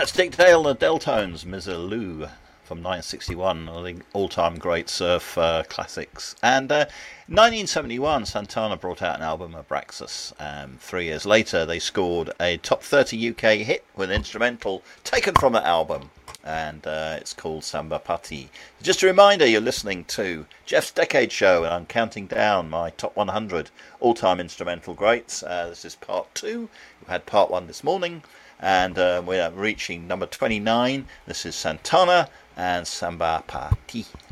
That's Dick Dale and the Deltones, Mizzaloo from 1961, I think all-time great surf classics. And 1971, Santana brought out an album, Abraxas. 3 years later, they scored a top 30 UK hit with an instrumental taken from that album, and it's called Samba Pati. Just a reminder, you're listening to Jeff's Decade Show, and I'm counting down my top 100 all-time instrumental greats. This is part 2. We had part 1 this morning, and we're reaching number 29. This is Santana and Samba Pati.